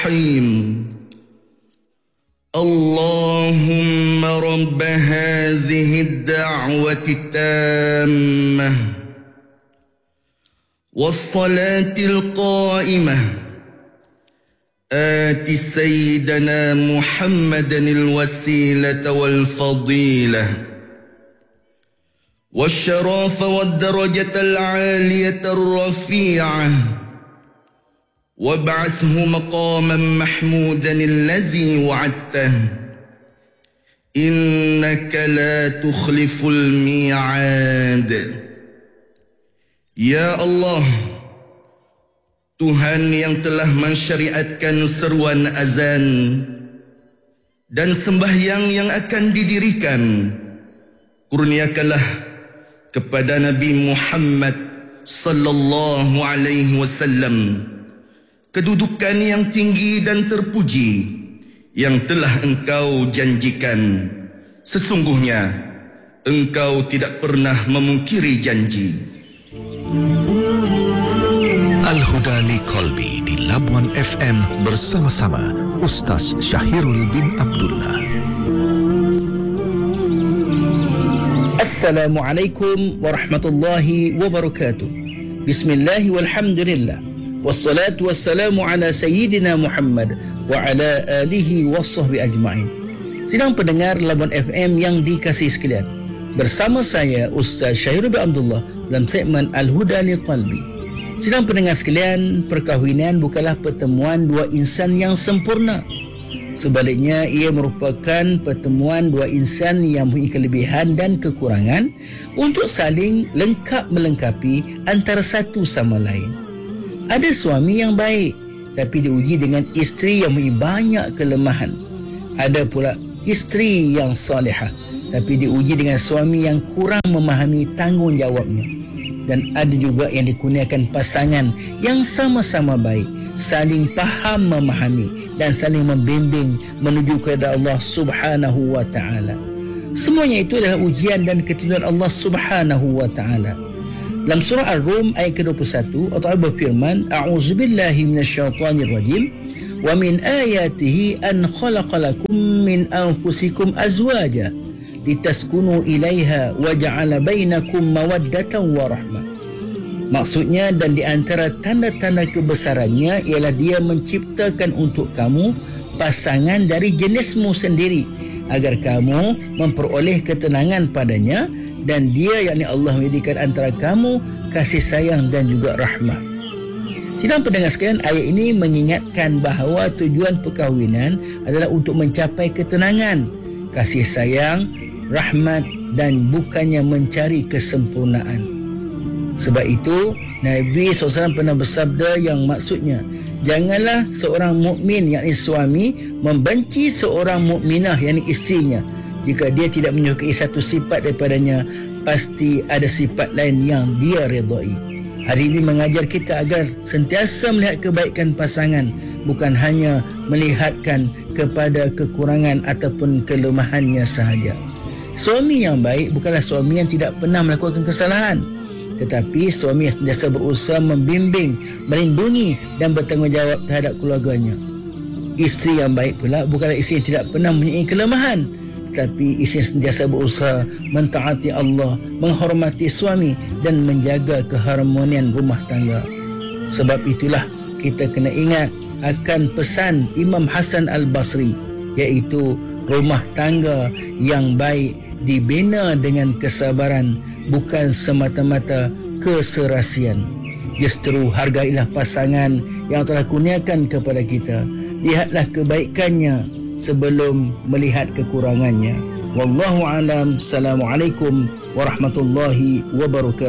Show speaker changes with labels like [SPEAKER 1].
[SPEAKER 1] الرحيم اللهم رب هذه الدعوة التامة والصلاة القائمة آت سيدنا محمدا الوسيلة والفضيلة والشرف والدرجة العالية الرفيعة وابعثه مقاما محمودا الذي وعدته إنك لا تخلف الميعاد. Ya Allah, Tuhan yang telah mensyariatkan seruan azan dan sembahyang yang akan didirikan, kurniakanlah kepada Nabi Muhammad sallallahu alaihi wasallam kedudukan yang tinggi dan terpuji yang telah Engkau janjikan. Sesungguhnya Engkau tidak pernah memungkiri janji.
[SPEAKER 2] Al-Huda li Qalbi di Labuan FM bersama-sama Ustaz Syahirul bin Abdullah.
[SPEAKER 3] Assalamualaikum warahmatullahi wabarakatuh. Bismillah walhamdulillah. Wassalatu wassalamu ala sayyidina Muhammad wa ala alihi wasahbi ajma'in. Sidang pendengar Labuan FM yang dikasihi sekalian, bersama saya Ustaz Syahirul bin Abdullah dalam segmen Al-Huda li Qalbi. Sidang pendengar sekalian, perkahwinan bukanlah pertemuan dua insan yang sempurna. Sebaliknya, ia merupakan pertemuan dua insan yang mempunyai kelebihan dan kekurangan untuk saling lengkap melengkapi antara satu sama lain. Ada suami yang baik tapi diuji dengan isteri yang mempunyai banyak kelemahan. Ada pula isteri yang salihah tapi diuji dengan suami yang kurang memahami tanggungjawabnya. Dan ada juga yang dikurniakan pasangan yang sama-sama baik, saling faham memahami dan saling membimbing menuju kepada Allah Subhanahu wa taala. Semuanya itu adalah ujian dan ketentuan Allah Subhanahu wa taala. Dalam surah Ar-Rum ayat ke-21, Allah berfirman, A'udzubillahi minasyaitonirrajim, wa min ayatihi an khalaqalakum min anfusikum azwaja litaskunu ilaiha wa ja'ala bainakum mawaddatan wa rahmah. Maksudnya, dan di antara tanda-tanda kebesarannya ialah dia menciptakan untuk kamu pasangan dari jenismu sendiri agar kamu memperoleh ketenangan padanya, dan dia yakni Allah menjadikan antara kamu kasih sayang dan juga rahmah. Sidang pendengar sekalian, ayat ini mengingatkan bahawa tujuan perkahwinan adalah untuk mencapai ketenangan, kasih sayang, rahmat dan bukannya mencari kesempurnaan. Sebab itu Nabi SAW pernah bersabda yang maksudnya, janganlah seorang mukmin yakni suami membenci seorang mukminah yakni isterinya. Jika dia tidak menyukai satu sifat daripadanya, pasti ada sifat lain yang dia redai. Hari ini mengajar kita agar sentiasa melihat kebaikan pasangan, bukan hanya melihatkan kepada kekurangan ataupun kelemahannya sahaja. Suami yang baik bukanlah suami yang tidak pernah melakukan kesalahan, tetapi suami yang sentiasa berusaha membimbing, melindungi dan bertanggungjawab terhadap keluarganya. Isteri yang baik pula bukanlah isteri yang tidak pernah mempunyai kelemahan, tetapi isteri yang sentiasa berusaha mentaati Allah, menghormati suami dan menjaga keharmonian rumah tangga. Sebab itulah kita kena ingat akan pesan Imam Hasan Al-Basri, iaitu rumah tangga yang baik dibina dengan kesabaran, bukan semata-mata keserasian. Justru hargailah pasangan yang telah kurniakan kepada kita. Lihatlah kebaikannya sebelum melihat kekurangannya. Wallahu alam. Assalamualaikum warahmatullahi wabarakatuh.